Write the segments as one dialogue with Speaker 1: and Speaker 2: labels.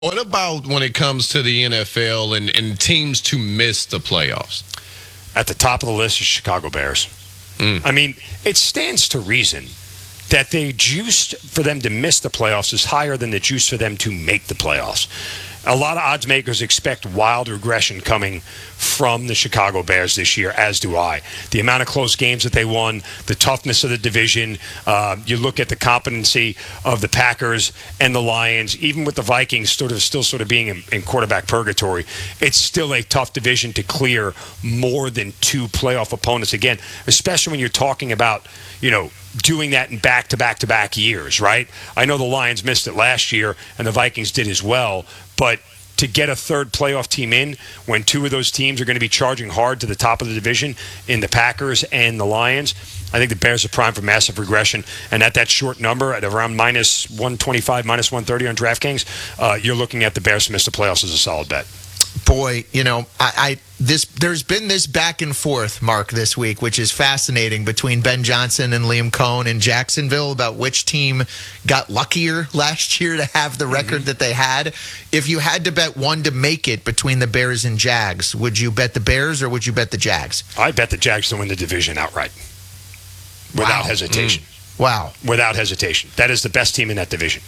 Speaker 1: What about when it comes to the NFL and teams to miss the playoffs?
Speaker 2: At the top of the list is Chicago Bears. I mean, it stands to reason that the juice for them to miss the playoffs is higher than the juice for them to make the playoffs. A lot of odds makers expect wild regression coming from the Chicago Bears this year, as do I. The amount of close games that they won, the toughness of the division, you look at the competency of the Packers and the Lions, even with the Vikings still sort of being in quarterback purgatory, it's still a tough division to clear more than two playoff opponents again, especially when you're talking about, doing that in back-to-back-to-back years, right? I know the Lions missed it last year, and the Vikings did as well, but to get a third playoff team in when two of those teams are going to be charging hard to the top of the division in the Packers and the Lions, I think the Bears are primed for massive regression. And at that short number, at around minus 125, minus 130 on DraftKings, you're looking at the Bears to miss the playoffs as a solid bet.
Speaker 3: Boy, there's been this back and forth, Mark, this week, which is fascinating, between Ben Johnson and Liam Cohen in Jacksonville about which team got luckier last year to have the record that they had. If you had to bet one to make it between the Bears and Jags, would you bet the Bears or would you bet the Jags?
Speaker 2: I bet the Jags to win the division outright. Without hesitation.
Speaker 3: Wow.
Speaker 2: Without hesitation. That is the best team in that division.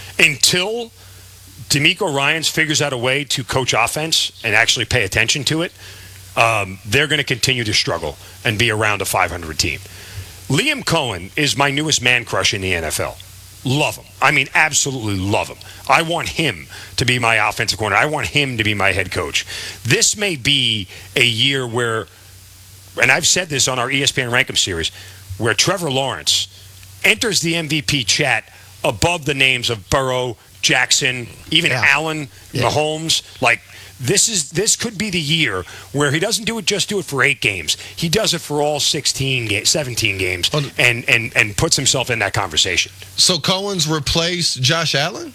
Speaker 2: Until DeMeco Ryans figures out a way to coach offense and actually pay attention to it, they're going to continue to struggle and be around a 500 team. Liam Cohen is my newest man crush in the NFL. Love him. I mean, absolutely love him. I want him to be my offensive coordinator. I want him to be my head coach. This may be a year where, and I've said this on our ESPN Rankem series, where Trevor Lawrence enters the MVP chat above the names of Burrow, Jackson, even Allen, Mahomes. Like, this could be the year where he doesn't do it for 8 games. He does it for all 17 games and puts himself in that conversation.
Speaker 1: So Cohen's replaced Josh Allen?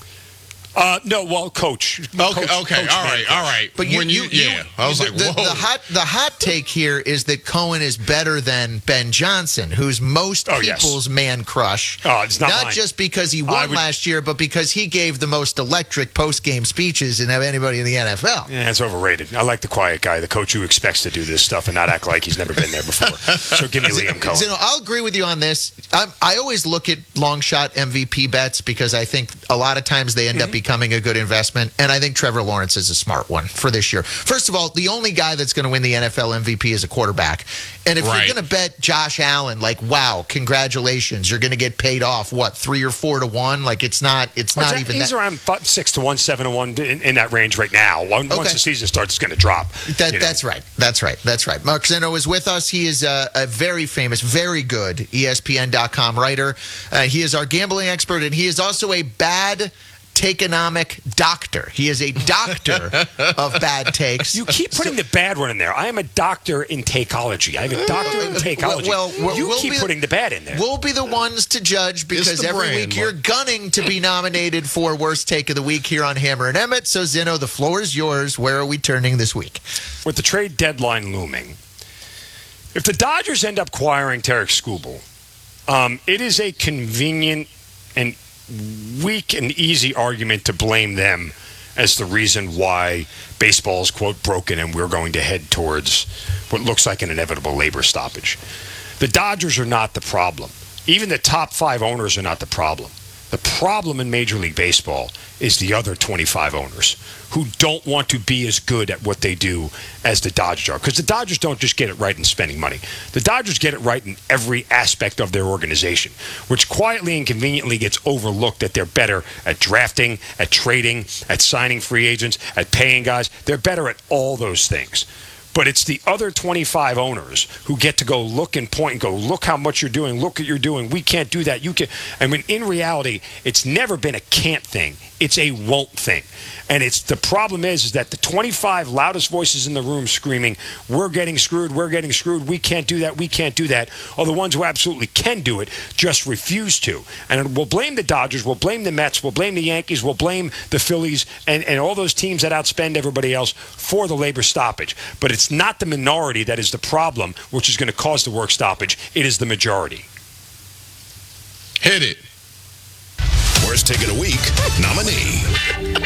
Speaker 2: No, well, coach.
Speaker 1: Okay, all right.
Speaker 3: But
Speaker 1: I was like, whoa.
Speaker 3: The hot take here is that Cohen is better than Ben Johnson, who's most people's man crush.
Speaker 2: Oh, it's not
Speaker 3: mine. Just because he won last year, but because he gave the most electric post-game speeches of anybody in the NFL.
Speaker 2: Yeah, it's overrated. I like the quiet guy, the coach who expects to do this stuff and not act like he's never been there before. So give me Liam Cohen.
Speaker 3: I'll agree with you on this. I always look at long shot MVP bets because I think a lot of times they end up becoming a good investment, and I think Trevor Lawrence is a smart one for this year. First of all, the only guy that's going to win the NFL MVP is a quarterback, and if you're going to bet Josh Allen, like, wow, congratulations, you're going to get paid off, what, 3 or 4 to 1? Like, it's not even
Speaker 2: he's
Speaker 3: that.
Speaker 2: around 6 to 1, 7 to 1 in that range right now. Once the season starts, it's going to drop.
Speaker 3: That's right. Mark Zinno is with us. He is a very famous, very good ESPN.com writer. He is our gambling expert, and he is also a bad takeonomic doctor. He is a doctor of bad takes.
Speaker 2: You keep putting the bad one in there. I am a doctor in takeology. I have a doctor in takeology. You keep putting the bad in there.
Speaker 3: We'll be the ones to judge because every week you're gunning to be nominated for Worst Take of the Week here on Hammer and Emmett. So, Zinno, the floor is yours. Where are we turning this week?
Speaker 2: With the trade deadline looming, if the Dodgers end up acquiring Tarek Skubal, it is a convenient and weak and easy argument to blame them as the reason why baseball is, quote, broken and we're going to head towards what looks like an inevitable labor stoppage. The Dodgers are not the problem. Even the top 5 owners are not the problem. The problem in Major League Baseball is the other 25 owners who don't want to be as good at what they do as the Dodgers are. Because the Dodgers don't just get it right in spending money. The Dodgers get it right in every aspect of their organization, which quietly and conveniently gets overlooked that they're better at drafting, at trading, at signing free agents, at paying guys. They're better at all those things. But it's the other 25 owners who get to go look and point and go, look how much you're doing, look what you're doing, we can't do that, you can. I mean, in reality, it's never been a can't thing. It's a won't thing. And it's the problem is that the 25 loudest voices in the room screaming, we're getting screwed, we can't do that, we can't do that, are the ones who absolutely can do it, just refuse to. And we'll blame the Dodgers, we'll blame the Mets, we'll blame the Yankees, we'll blame the Phillies, and all those teams that outspend everybody else for the labor stoppage. But it's not the minority that is the problem, which is going to cause the work stoppage. It is the majority.
Speaker 1: Hit it.
Speaker 4: Worst Take of the Week nominee.